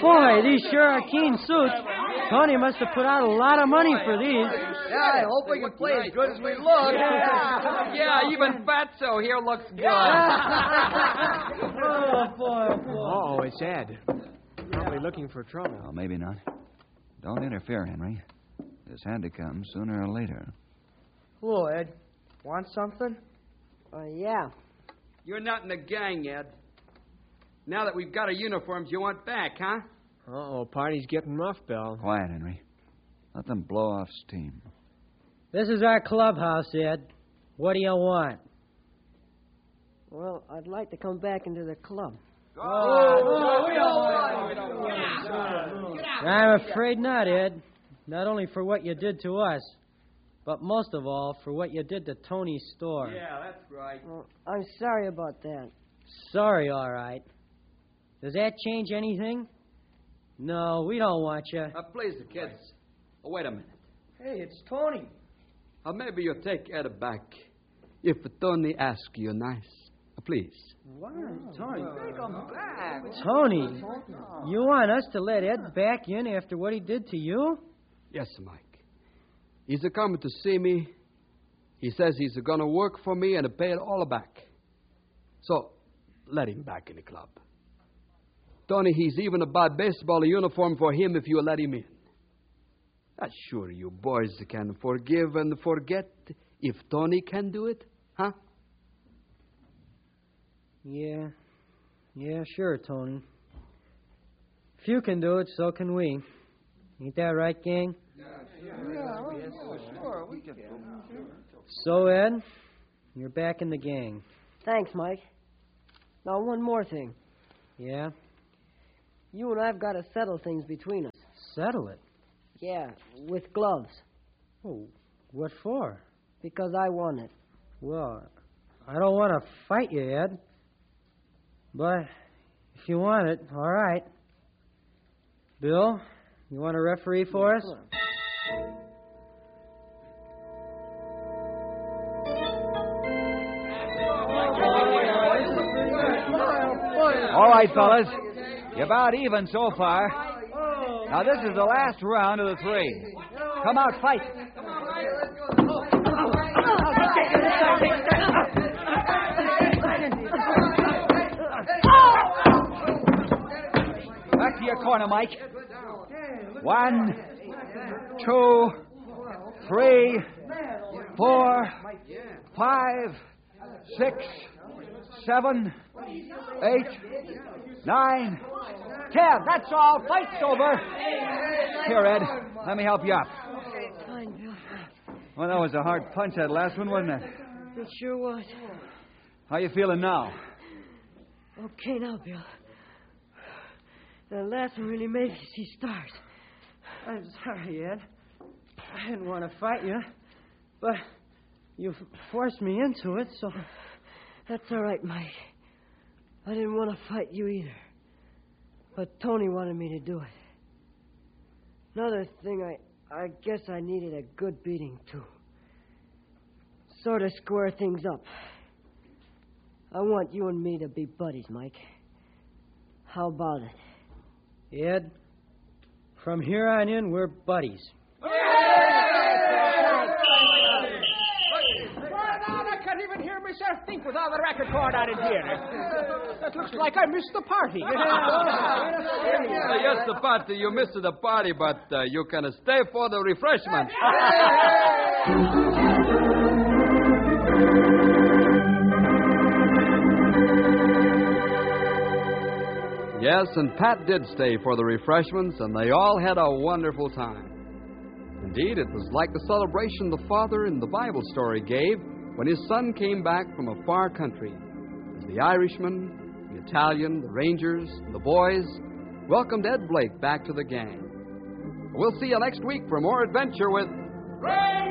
Boy, these sure are keen suits. Tony must have put out a lot of money for these. Yeah, I hope we can play as good as we look. Yeah, even Fatso here looks good. Oh, boy, oh, boy. Oh, it's Ed. Probably looking for trouble. Oh, maybe not. Don't interfere, Henry. This had to come sooner or later. Hello, Ed. Want something? Yeah. You're not in the gang, Ed. Now that we've got our uniforms, you want back, huh? Uh-oh, party's getting rough, Bill. Quiet, Henry. Let them blow off steam. This is our clubhouse, Ed. What do you want? Well, I'd like to come back into the club. I'm afraid not, Ed. Not only for what you did to us, but most of all for what you did to Tony's store. Yeah, that's right. Well, I'm sorry about that. Sorry, all right. Does that change anything? No, we don't want you. Please, kids. Oh, wait a minute. Hey, it's Tony. Maybe you take Ed back. If Tony asks you nice. Please. Why, Tony? Take him back. Tony, you want us to let Ed back in after what he did to you? Yes, Mike. He's coming to see me. He says he's going to work for me and pay it all back. So, let him back in the club. Tony, he's even to buy baseball uniform for him if you let him in. Sure, you boys can forgive and forget if Tony can do it, huh? Yeah, sure, Tony. If you can do it, so can we. Ain't that right, gang? Sure. We can. So, Ed, you're back in the gang. Thanks, Mike. Now, one more thing. Yeah? You and I've got to settle things between us. Settle it? Yeah, with gloves. Oh, what for? Because I won it. Well, I don't want to fight you, Ed. But if you want it, all right. Bill, you want to referee for us? All right, fellas. You're about even so far. Now, this is the last round of the three. Come out, fight. Back to your corner, Mike. 1, 2, 3, 4, 5, 6, 7, 8, 9, 10. That's all. Fight's over. Here, Ed. Let me help you up. Fine, Bill. Well, that was a hard punch, that last one, wasn't it? It sure was. How you feeling now? Okay now, Bill. The last one really made me see stars. I'm sorry, Ed. I didn't want to fight you, but you forced me into it, so... That's all right, Mike. I didn't want to fight you either. But Tony wanted me to do it. Another thing, I guess I needed a good beating, too. Sort of square things up. I want you and me to be buddies, Mike. How about it? Ed, from here on in, we're buddies. I can't even hear myself think with all the record cord out in here. It looks like I missed the party. Yes, the party. You missed the party, but you can stay for the refreshment. Yes, and Pat did stay for the refreshments, and they all had a wonderful time. Indeed, it was like the celebration the father in the Bible story gave when his son came back from a far country. As the Irishman, the Italian, the Rangers, and the boys welcomed Ed Blake back to the gang. We'll see you next week for more adventure with...